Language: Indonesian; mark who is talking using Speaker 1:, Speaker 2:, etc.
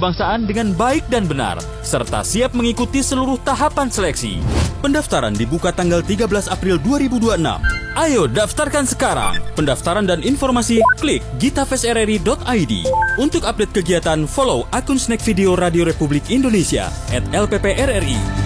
Speaker 1: kebangsaan dengan baik dan benar, serta siap mengikuti seluruh tahapan seleksi.
Speaker 2: Pendaftaran dibuka tanggal 13 April 2026.
Speaker 1: Ayo daftarkan sekarang. Pendaftaran dan informasi klik gitafestrri.id. Untuk update kegiatan, follow akun Snack Video Radio Republik Indonesia @LPPRRI.